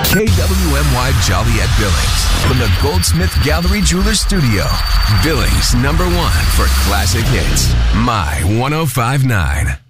KWMY Joliet Billings from the Goldsmith Gallery Jeweler Studio. Billings #1 for classic hits. My 105.9.